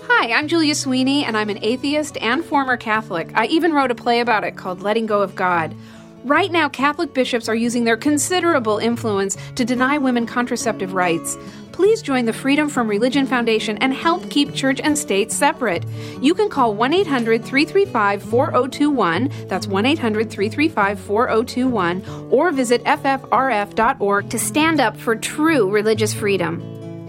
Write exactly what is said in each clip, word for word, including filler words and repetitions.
Hi, I'm Julia Sweeney, and I'm an atheist and former Catholic. I even wrote a play about it called Letting Go of God. Right now, Catholic bishops are using their considerable influence to deny women contraceptive rights. Please join the Freedom from Religion Foundation and help keep church and state separate. You can call one eight hundred three three five four zero two one, that's one eight hundred three three five four zero two one, or visit f f r f dot org to stand up for true religious freedom.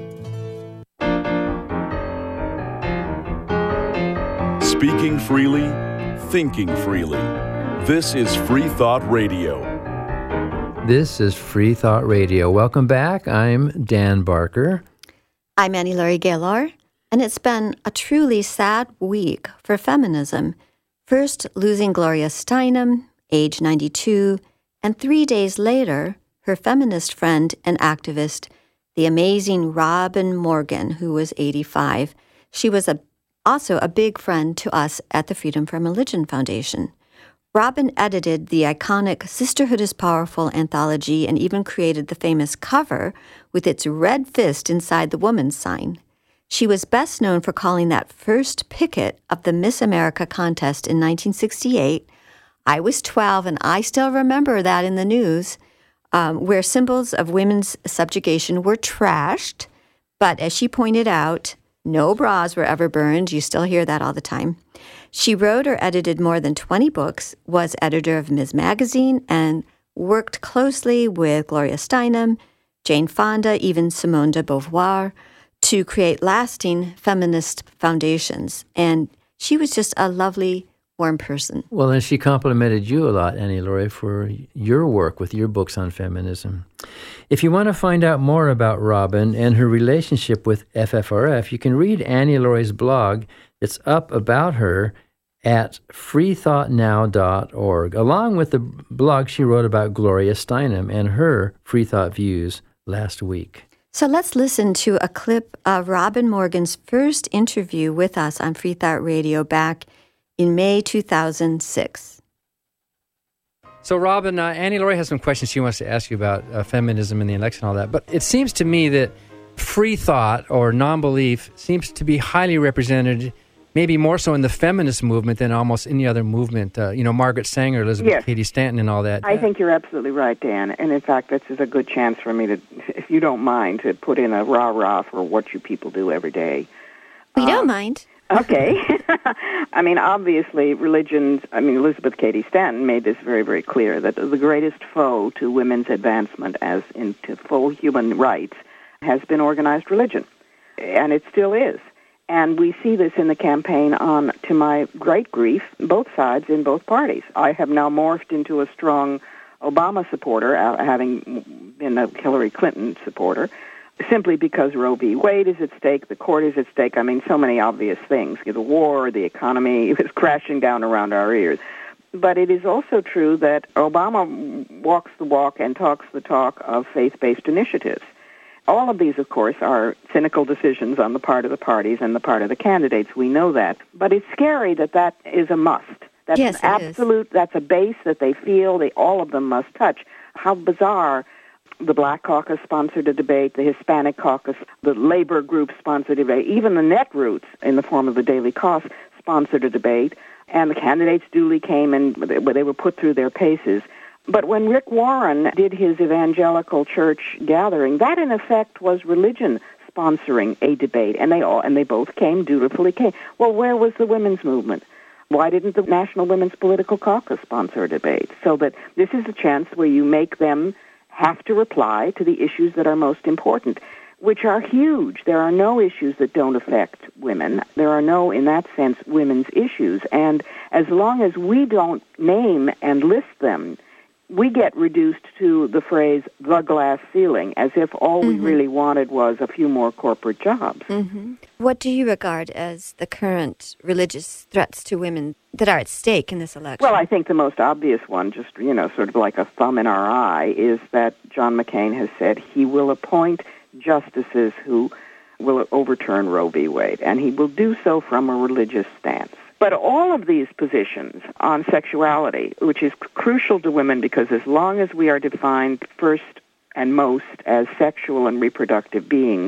Speaking freely, thinking freely. This is Free Thought Radio. This is Free Thought Radio. Welcome back. I'm Dan Barker. I'm Annie Laurie Gaylor, and it's been a truly sad week for feminism. First, losing Gloria Steinem, age ninety-two, and three days later, her feminist friend and activist, the amazing Robin Morgan, who was eighty-five. She was a, also a big friend to us at the Freedom from Religion Foundation. Robin edited the iconic Sisterhood is Powerful anthology and even created the famous cover with its red fist inside the woman's sign. She was best known for calling that first picket of the Miss America contest in nineteen sixty-eight. I was twelve, and I still remember that in the news, um, where symbols of women's subjugation were trashed. But as she pointed out, no bras were ever burned. You still hear that all the time. She wrote or edited more than twenty books, was editor of Miz Magazine, and worked closely with Gloria Steinem, Jane Fonda, even Simone de Beauvoir, to create lasting feminist foundations. And she was just a lovely, warm person. Well, and she complimented you a lot, Annie Laurie, for your work with your books on feminism. If you want to find out more about Robin and her relationship with F F R F, you can read Annie Laurie's blog. It's up about her at free thought now dot org, along with the blog she wrote about Gloria Steinem and her Free Thought views last week. So let's listen to a clip of Robin Morgan's first interview with us on Free Thought Radio back in May two thousand six. So, Robin, uh, Annie Laurie has some questions she wants to ask you about uh, feminism and the election and all that. But it seems to me that free thought or non-belief seems to be highly represented, maybe more so in the feminist movement than almost any other movement. Uh, you know, Margaret Sanger, Elizabeth Yes. Cady Stanton, and all that. I think you're absolutely right, Dan. And in fact, this is a good chance for me to, if you don't mind, to put in a rah-rah for what you people do every day. We don't Um, mind. Okay. I mean, obviously, religions, I mean, Elizabeth Cady Stanton made this very, very clear, that the greatest foe to women's advancement as into full human rights has been organized religion. And it still is. And we see this in the campaign on, to my great grief, both sides in both parties. I have now morphed into a strong Obama supporter, uh, having been a Hillary Clinton supporter, simply because Roe v. Wade is at stake, the court is at stake. I mean, so many obvious things. The war, the economy is crashing down around our ears. But it is also true that Obama walks the walk and talks the talk of faith-based initiatives. All of these, of course, are cynical decisions on the part of the parties and the part of the candidates. We know that. But it's scary that that is a must. That's Yes, an it is. absolute, that's a base that they feel they all of them must touch. How bizarre. The Black Caucus sponsored a debate, the Hispanic Caucus, the labor group sponsored a debate, even the Netroots, in the form of the Daily Kos, sponsored a debate, and the candidates duly came and they were put through their paces. But when Rick Warren did his evangelical church gathering, that in effect was religion sponsoring a debate, and they all and they both came, dutifully came. Well, where was the women's movement? Why didn't the National Women's Political Caucus sponsor a debate? So that this is a chance where you make them have to reply to the issues that are most important, which are huge. There are no issues that don't affect women. There are no, in that sense, women's issues. And as long as we don't name and list them, we get reduced to the phrase, the glass ceiling, as if all mm-hmm. we really wanted was a few more corporate jobs. Mm-hmm. What do you regard as the current religious threats to women that are at stake in this election? Well, I think the most obvious one, just, you know, sort of like a thumb in our eye, is that John McCain has said he will appoint justices who will overturn Roe v. Wade, and he will do so from a religious stance. But all of these positions on sexuality, which is crucial to women because as long as we are defined first and most as sexual and reproductive beings,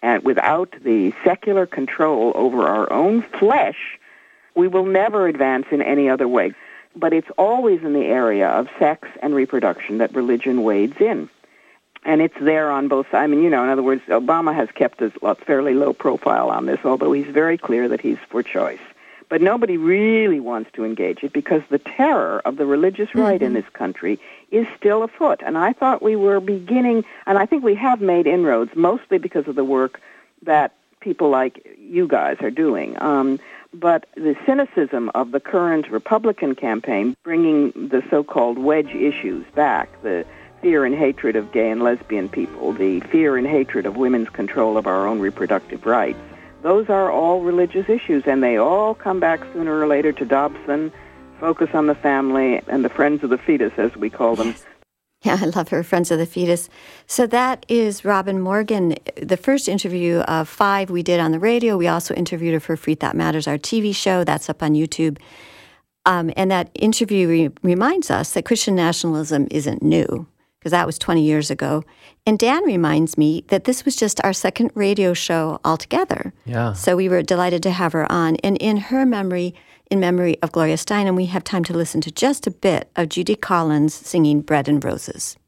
And without the secular control over our own flesh, we will never advance in any other way. But it's always in the area of sex and reproduction that religion wades in. And it's there on both sides. I mean, you know, in other words, Obama has kept a fairly low profile on this, although he's very clear that he's for choice. But nobody really wants to engage it because the terror of the religious right mm-hmm. in this country is still afoot. And I thought we were beginning, and I think we have made inroads, mostly because of the work that people like you guys are doing. Um, but the cynicism of the current Republican campaign, bringing the so-called wedge issues back, the fear and hatred of gay and lesbian people, the fear and hatred of women's control of our own reproductive rights, those are all religious issues, and they all come back sooner or later to Dobson, Focus on the Family, and the Friends of the Fetus, as we call them. Yeah, I love her, Friends of the Fetus. So that is Robin Morgan. The first interview of five we did on the radio. We also interviewed her for Free Thought Matters, our T V show. That's up on YouTube. Um, and that interview re- reminds us that Christian nationalism isn't new, because that was twenty years ago. And Dan reminds me that this was just our second radio show altogether. Yeah. So we were delighted to have her on. And in her memory, in memory of Gloria Steinem, we have time to listen to just a bit of Judy Collins singing Bread and Roses.